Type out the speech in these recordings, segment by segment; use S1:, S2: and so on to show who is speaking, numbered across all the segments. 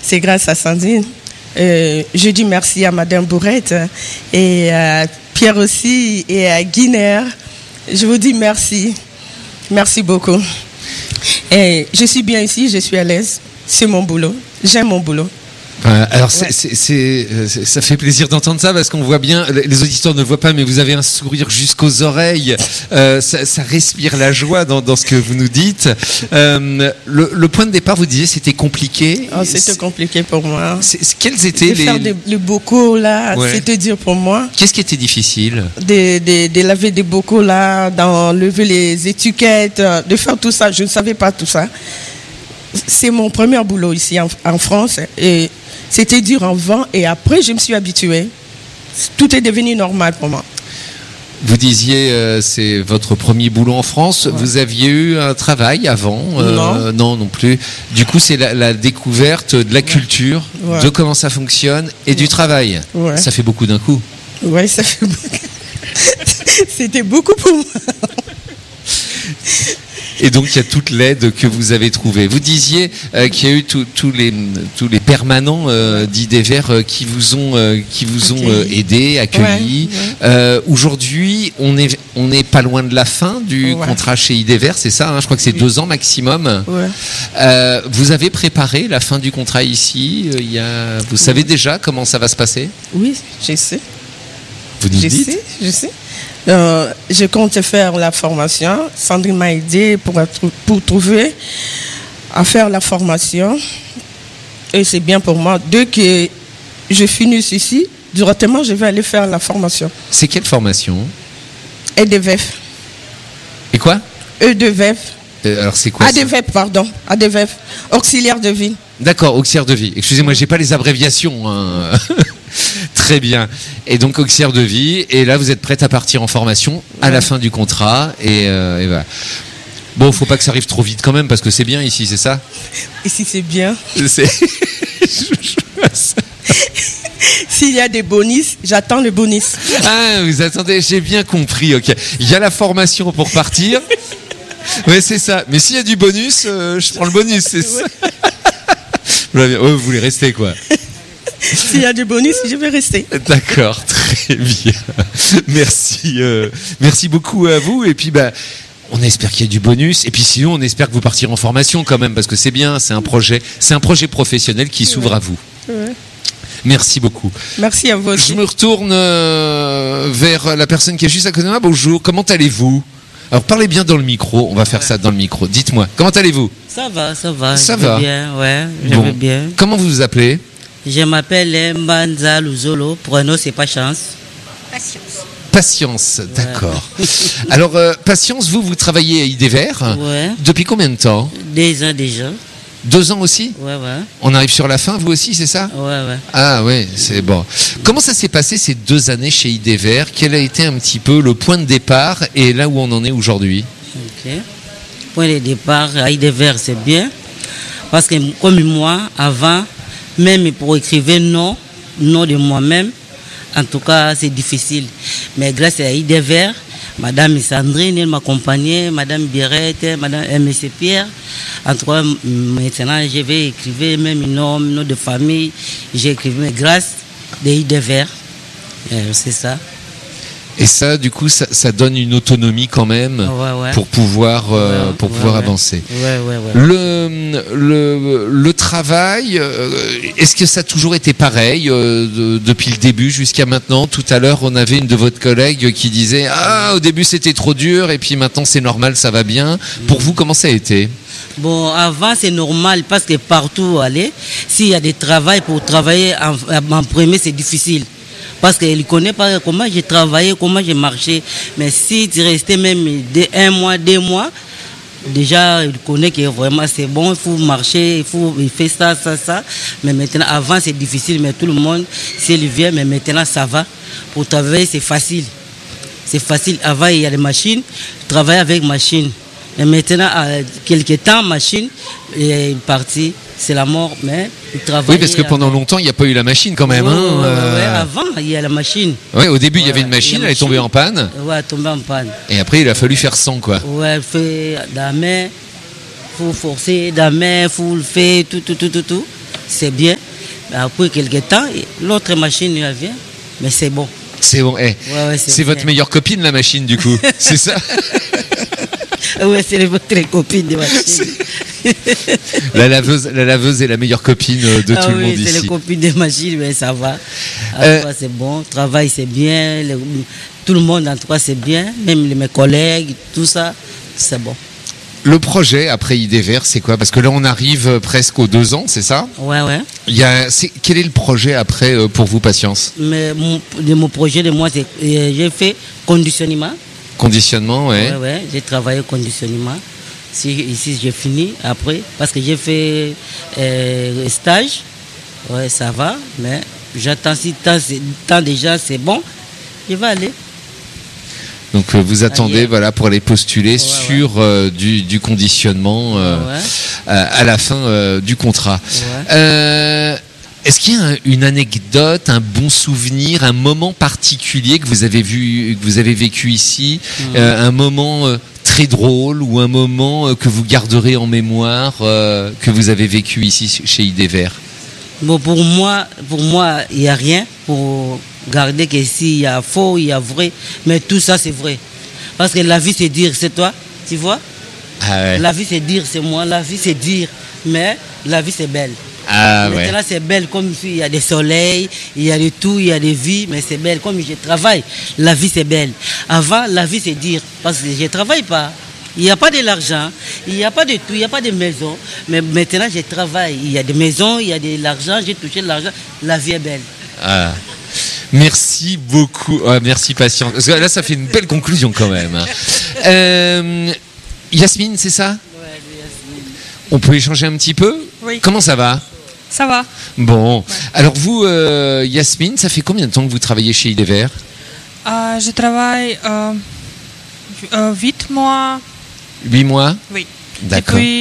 S1: c'est grâce à Sandrine. Je dis merci à Madame Bourrette et à Pierre aussi et à Guinère. Je vous dis merci. Merci beaucoup. Et je suis bien ici, je suis à l'aise. C'est mon boulot. J'aime mon boulot.
S2: Alors ça fait plaisir d'entendre ça parce qu'on voit bien, les auditeurs ne voient pas, mais vous avez un sourire jusqu'aux oreilles. Ça respire la joie dans ce que vous nous dites. Le point de départ, vous disiez, c'était compliqué.
S1: Oh, c'était compliqué pour moi.
S2: Quels étaient
S1: faire les bocaux là, c'était dur pour moi.
S2: Qu'est-ce qui était difficile?
S1: De laver des bocaux là, d'enlever les étiquettes, de faire tout ça. Je ne savais pas tout ça. C'est mon premier boulot ici en France et c'était dur avant et après je me suis habituée. Tout est devenu normal pour moi.
S2: Vous disiez c'est votre premier boulot en France. Ouais. Vous aviez eu un travail avant? Non plus. Du coup c'est la découverte de la culture, de comment ça fonctionne et du travail. Ouais. Ça fait beaucoup d'un coup.
S1: Oui, ça fait beaucoup. C'était beaucoup pour moi.
S2: Et donc il y a toute l'aide que vous avez trouvée. Vous disiez qu'il y a eu tous les permanents d'IDEVER qui vous ont aidé, accueilli. Ouais. Aujourd'hui, on n'est pas loin de la fin du contrat chez IDEVER, c'est ça, hein, je crois que c'est 2 ans maximum. Ouais. Vous avez préparé la fin du contrat ici. Vous savez déjà comment ça va se passer? Oui,
S1: je sais.
S2: Vous nous dites?
S1: Je sais. Je compte faire la formation. Sandrine m'a aidé pour trouver à faire la formation. Et c'est bien pour moi. Dès que je finis ici, directement, je vais aller faire la formation.
S2: C'est quelle formation?
S1: EDVEF.
S2: Et quoi?
S1: EDVEF.
S2: Alors c'est quoi?
S1: ADVEF, pardon. ADVEF. Auxiliaire de vie.
S2: D'accord, auxiliaire de vie. Excusez-moi, j'ai pas les abréviations. Hein. Très bien. Et donc auxiliaire de vie. Et là, vous êtes prête à partir en formation à la fin du contrat. Et voilà. Bon, faut pas que ça arrive trop vite quand même, parce que c'est bien ici, c'est ça?
S1: Ici, c'est bien. S'il y a des bonus, j'attends le bonus.
S2: Ah, vous attendez, j'ai bien compris. Ok. Il y a la formation pour partir. Ouais, c'est ça. Mais s'il y a du bonus, je prends le bonus, c'est ça. Vous voulez rester, quoi.
S1: S'il y a du bonus, je vais rester.
S2: D'accord, très bien. Merci, merci beaucoup à vous. Et puis, on espère qu'il y a du bonus. Et puis, sinon, on espère que vous partirez en formation quand même, parce que c'est bien. C'est un projet professionnel qui s'ouvre à vous. Ouais. Merci beaucoup.
S1: Merci à vous aussi.
S2: Je me retourne vers la personne qui est juste à côté de moi. Bonjour. Comment allez-vous? Alors parlez bien dans le micro, on va faire ça dans le micro. Dites-moi, comment allez-vous?
S3: Ça va. Ça va.
S1: Bien,
S3: je vais bien.
S2: Comment vous vous appelez?
S3: Je m'appelle Mbanza Luzolo, pour un nom c'est pas chance.
S2: Patience, d'accord. Alors Patience, vous travaillez à IDEVER.
S3: Ouais.
S2: Depuis combien de temps?
S3: 2 ans déjà.
S2: 2 ans aussi?
S3: Ouais.
S2: On arrive sur la fin, vous aussi, c'est ça?
S3: Ouais.
S2: Ah ouais, c'est bon. Comment ça s'est passé ces 2 années chez IDEVER? Quel a été un petit peu le point de départ et là où on en est aujourd'hui?
S3: Ok. Point de départ à IDEVER, c'est bien. Parce que comme moi, avant, même pour écrire non de moi-même, en tout cas, c'est difficile. Mais grâce à IDEVER, Madame Sandrine, elle m'accompagnait, Madame Birette, Madame M.C. Pierre. En tout cas, maintenant, je vais écrire même nom de famille. J'ai écrit grâce à IDEVER. C'est ça.
S2: Et ça, du coup, ça donne une autonomie quand même pour pouvoir avancer.
S3: Ouais.
S2: Le travail, est-ce que ça a toujours été pareil depuis le début jusqu'à maintenant? Tout à l'heure, on avait une de votre collègue qui disait au début c'était trop dur et puis maintenant c'est normal, ça va bien. Pour vous, comment ça a été?
S3: Bon, avant c'est normal parce que partout où aller, s'il y a des travails pour travailler en premier, c'est difficile. Parce qu'il ne connaît pas comment j'ai travaillé, comment j'ai marché. Mais si tu restais même 1 mois, 2 mois, déjà il connaît que vraiment c'est bon, il faut marcher, il fait ça. Mais maintenant, avant c'est difficile, mais tout le monde, s'il vient, mais maintenant ça va. Pour travailler, c'est facile. C'est facile. Avant, il y a des machines, travailler avec machine. Et maintenant, quelques temps, machine est partie. C'est la mort, mais il travaille.
S2: Oui, parce que pendant longtemps, il n'y a pas eu la machine quand même.
S3: Avant, il y a la machine.
S2: Oui, au début, il y avait une machine, elle est tombée en panne.
S3: Oui, elle est tombée en panne.
S2: Et après, il a fallu faire sans, quoi.
S3: Oui, il fait la main, il faut forcer la main, il faut le faire, tout. c'est bien. Après quelques temps, l'autre machine elle vient, mais c'est bon.
S2: C'est bon.
S3: Ouais,
S2: c'est votre meilleure copine, la machine, du coup. C'est ça?
S3: Oui, c'est votre copine de machine.
S2: La laveuse est la meilleure copine de tout le monde ici.
S3: C'est les copines des machines, mais ça va. En tout cas, c'est bon. Le travail, c'est bien. Tout le monde, en tout cas, c'est bien. Même mes collègues, tout ça, c'est bon.
S2: Le projet après Idées Verts, c'est quoi? Parce que là, on arrive presque aux 2 ans, c'est ça?
S3: Ouais.
S2: Quel est le projet après pour vous, Patience?
S3: Mais mon projet de moi, c'est j'ai fait conditionnement.
S2: Conditionnement, ouais.
S3: Ouais, j'ai travaillé conditionnement. Ici, j'ai fini après, parce que j'ai fait stage. Ouais, ça va, mais j'attends si tant déjà, c'est bon, je vais aller.
S2: Donc vous attendez pour aller postuler sur du conditionnement à la fin du contrat.
S3: Ouais.
S2: Est-ce qu'il y a une anecdote, un bon souvenir, un moment particulier que vous avez vécu ici, un moment très drôle ou un moment que vous garderez en mémoire que vous avez vécu ici chez Idées Verts?
S3: Bon, pour moi, il n'y a rien pour garder qu'ici, il y a faux, il y a vrai, mais tout ça, c'est vrai. Parce que la vie, c'est dire, c'est toi, tu vois?
S2: Ah ouais.
S3: La vie, c'est dire, c'est moi, la vie, c'est dire, mais la vie, c'est belle.
S2: Ah ouais.
S3: Maintenant, c'est belle, comme il y a des soleils, il y a de tout, il y a des vies, mais c'est belle. Comme je travaille, la vie, c'est belle. Avant, la vie, c'est dire, parce que je ne travaille pas. Il n'y a pas de l'argent, il n'y a pas de tout, il n'y a pas de maison. Mais maintenant, je travaille. Il y a des maisons, il y a de l'argent, j'ai touché de l'argent. La vie est belle.
S2: Ah. Merci beaucoup. Merci, Patience. Parce que là, ça fait une belle conclusion quand même. Yasmine, c'est ça?
S3: Ouais, Yasmine.
S2: On peut échanger un petit peu?
S4: Oui.
S2: Comment ça va?
S4: Ça va.
S2: Bon. Ouais. Alors vous, Yasmine, ça fait combien de temps que vous travaillez chez Idées Verts?
S4: Je travaille 8 mois.
S2: 8 mois?
S4: Oui.
S2: D'accord.
S4: Depuis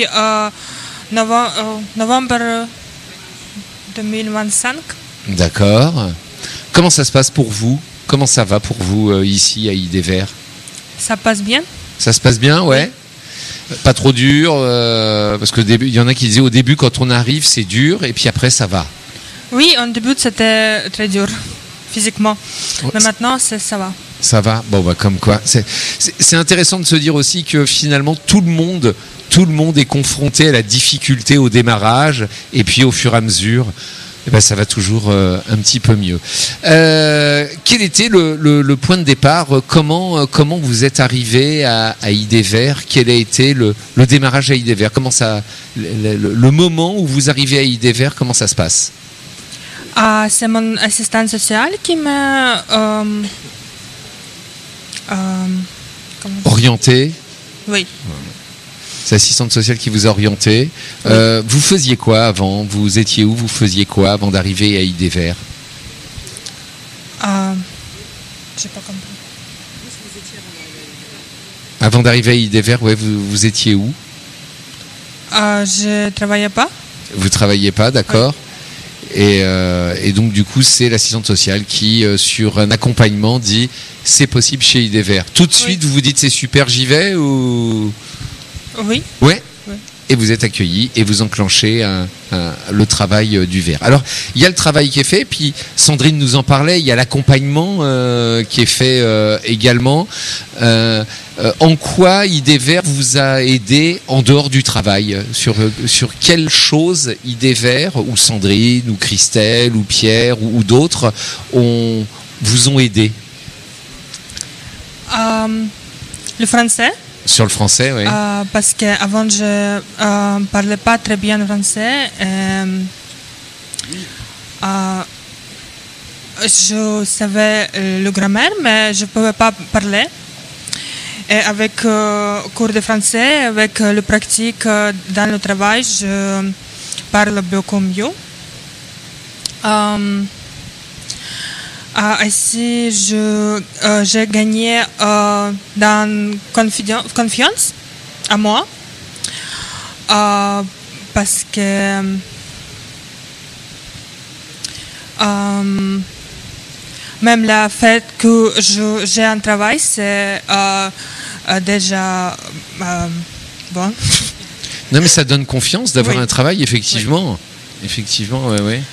S4: novembre 2025.
S2: D'accord. Comment ça se passe pour vous? Comment ça va pour vous ici à Idées Verts?
S4: Ça passe bien.
S2: Ça se passe bien, ouais. Pas trop dur, parce que il y en a qui disaient au début quand on arrive c'est dur et puis après ça va.
S4: Oui, au début c'était très dur physiquement, mais maintenant ça va.
S2: Ça va. Bon bah comme quoi. C'est intéressant de se dire aussi que finalement tout le monde est confronté à la difficulté au démarrage et puis au fur et à mesure. Eh ben, ça va toujours un petit peu mieux. Quel était le point de départ? Comment vous êtes arrivé à Idées Verts? Quel a été le démarrage à Idées Verts? Comment ça, le moment où vous arrivez à Idées Verts, comment ça se passe?
S4: C'est mon assistante sociale qui m'a
S2: orienté.
S4: Oui.
S2: C'est l'assistante sociale qui vous a orienté. Oui. Vous faisiez quoi avant? Vous étiez où? Vous faisiez quoi avant d'arriver à Idées Verts?
S4: J'ai pas compris.
S2: Avant d'arriver à Idées Verts, ouais, vous étiez où?
S4: Je travaillais pas.
S2: Vous travailliez pas, d'accord. Oui. Et donc du coup, c'est l'assistante sociale qui, sur un accompagnement, dit c'est possible chez Idées Verts. Tout de suite, vous vous dites c'est super, j'y vais ou?
S4: Oui.
S2: Ouais. Oui. Et vous êtes accueilli et vous enclenchez le travail du verre. Alors, il y a le travail qui est fait, puis Sandrine nous en parlait, il y a l'accompagnement qui est fait également. En quoi Idées Verts vous a aidé en dehors du travail? Sur quelles choses Idées Verts, ou Sandrine, ou Christelle, ou Pierre, ou d'autres, vous ont aidé?
S4: Le français.
S2: Sur le français, oui.
S4: Parce qu'avant, je ne parlais pas très bien français. Je savais le grammaire, mais je ne pouvais pas parler. Et avec cours de français, avec le pratique dans le travail, je parle beaucoup mieux. Ainsi, j'ai gagné dans confiance à moi parce que même le fait que j'ai un travail, c'est déjà bon.
S2: Non, mais ça donne confiance d'avoir un travail, effectivement. Effectivement, ouais.